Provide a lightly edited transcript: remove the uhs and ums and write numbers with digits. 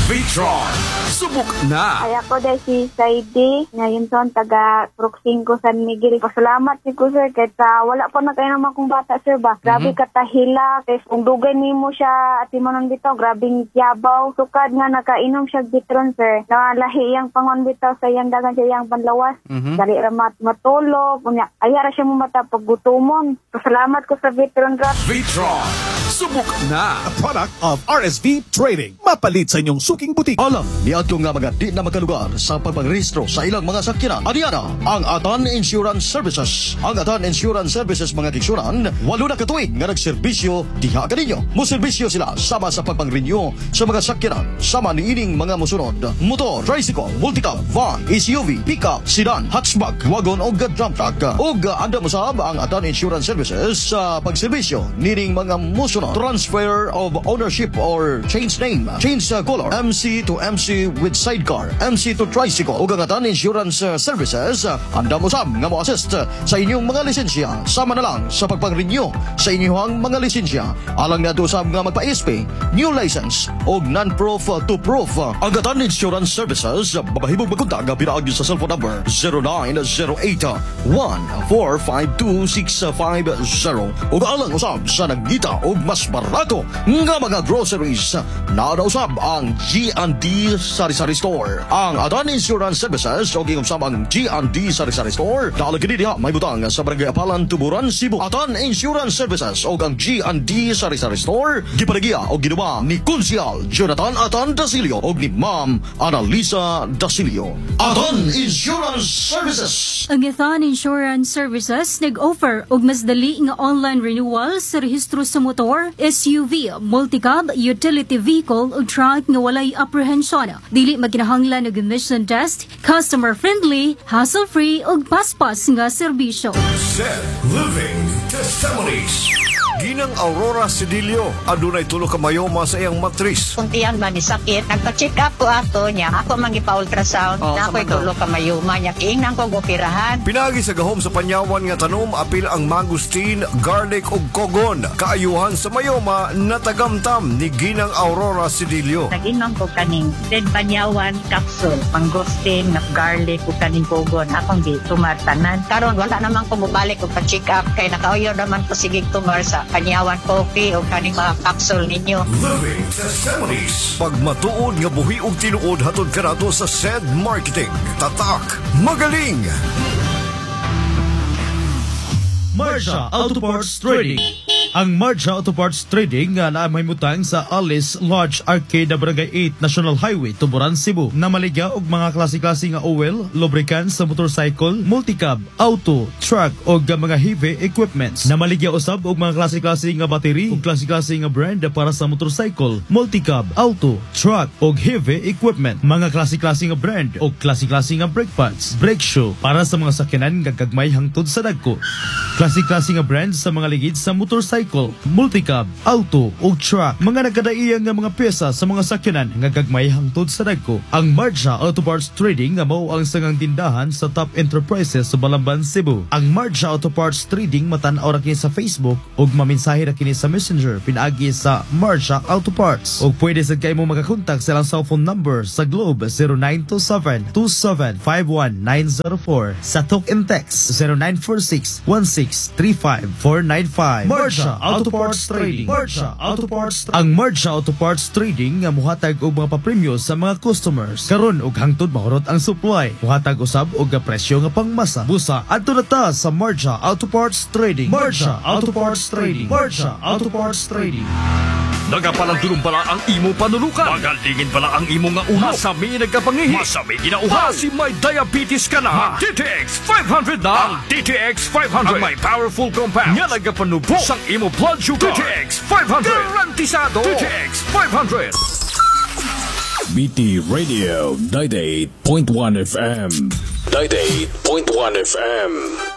Vitron, subok na! Ay ako dahil si Saidi, ngayon son, taga Proxing ko San Miguel. Pasalamat si ko sir, kahit wala po na kayo naman kong bata sir ba. Grabe katahila, kahit kung dugay ni mo siya at imonon bitaw, grabing yabaw. Sukad nga nakainom siya Vitron sir. Nalahi yang pangon bitaw sa iyang dagan siya yang panlawas. Dali ramat matulog, ayara siya mo mata paggutumon. Pasalamat ko sa Vitron Rap. Vitron, subok na! A product of RSV Trading. Mapalit sa inyong suking butik. Alam, niadto nga mga di na makalugar sa pagpangrehistro sa ilang mga sakyanan. Adiana, ang Atan Insurance Services. Ang Atan Insurance Services mga kiksuran, 8 na katuig nga nagserbisyo diha kaninyo. Muserbisyo sila sama sa pagpang-renew sa mga sakyanan. Sama ni ining mga musunod: motor, tricycle, multicab, van, SUV, pickup, sedan, hatchback, wagon o dump truck. Og anda mo sab ang Atan Insurance Services sa pagserbisyo nining mga musunod: transfer of ownership or change name, change color, MC to MC with sidecar, MC to tricycle. Ug ang Atan Insurance Services anda mo sab nga mo assist sa inyong mga lisensya. Sama na lang sa pagpang-renew sa inyong mga lisensya. Alang na sab nga magpa-SP, new license o non-proof to proof. Ang Atan Insurance Services babahibog magkontak pinaagi sa cellphone number 0908-1452650. Ug alang usab sa nagita og mas barato nga mga groceries na usab ang G&D Sari-Sari Store. Ang Atan Insurance Services o giusab ang G&D Sari-Sari Store dala kini diha may butang sa Barangay Apalan, Tuburan, Cebu. Atan Insurance Services o ang G&D Sari-Sari Store giparegiya o ginuba ni Konsyal Jonathan Atan Dasilio o ni Ma'am Annalisa Dasilio. Atan Insurance Services. Ang Atan Insurance Services nag-offer og mas dali nga online renewal sa rehistro sa motor, SUV, multicab, utility vehicle ug truck nga walay apprehension. Dili maginahanglan og emission test, customer friendly, hassle-free ug paspas nga serbisyo. Zen Living Testimonies. Ginang Aurora Sedilio, adunay tulo ka mayoma sa iyang matris. Kung tiyang ba ni sakit, nagpa-check up ko ato niya. Ako mangipa-ultrasound, na ako'y tulo ka mayoma niya. Kiingnan ko gopirahan. Pinagi sa gahom sa panyawan nga tanom, apil ang mangustin, garlic ug kogon. Kaayuhan sa mayoma na tagamtam ni Ginang Aurora Sedilio. Nag-inom ko kaning Red Banyawan capsule, mangosteen, garlic ug kaning kogon. Akong di tumatanan. Karon wala naman ko mubalik og pa-check up kay nakauyo naman ko sigig tumar sa Banyawan coffee o kaning mga capsule ninyo. Living Testimonies. Pagmatuod nga buhi og tinuod hatod kanato sa SED Marketing. Tatak, magaling! Marja Auto Parts Trading. Ang Marja Auto Parts Trading nga naamay mutang sa Alice Lodge Arcade na Barangay 8 National Highway, Tuburan, Cebu. Namaligya og mga klase-klase nga oil, lubricants sa motorcycle, multicab, auto, truck o mga heavy equipments. Namaligya usab og mga klase-klase nga battery ug klase-klase nga brand para sa motorcycle, multicab, auto, truck o heavy equipment. Mga klase-klase nga brand o klase-klase nga brake pads, brake shoe para sa mga sakyanan nga gagmay hangtod sa dagko. Klase-klase nga brand sa mga ligid sa motorcycle, multicab, auto o truck. Mga nagkadaiyang nga mga pyesa sa mga sakyanan nga gagmay hangtod sa dagko. Ang Marja Auto Parts Trading nga mao ang sangang tindahan sa top enterprises sa Balamban, Cebu. Ang Marja Auto Parts Trading matan-aw ra kini sa Facebook ug maminsahe ra kini sa Messenger pinaagi sa Marja Auto Parts. Ug pwede sad kay mo makakontak sa ilang cellphone number sa Globe 0927-2751-904, sa Talk and Text 0946-1635495. Marja Auto Parts Trading. Marja Auto Parts Trading. Ang Marja Auto Parts Trading nga muhatag og mga papremyo sa mga customers. Karon og hangtod mahurot ang supply. Muhatag usab og presyo nga pangmasa. Busa adto na ta sa Marja Auto Parts Trading. Marja Auto Parts Trading. Marja Auto Parts Trading. Nagapalandulong pala ang imo panulukan. Magalingin pala ang imo nga ulo. Masami nagkapangihi. Masami ginauhaw. Si may diabetes ka na. DTX 500 na. Ang DTX 500. Ang may powerful compound. Nga nagapanubo sang imo blood sugar. DTX 500. Garantisado. DTX 500. BT Radio 98.1 FM. 98.1 FM.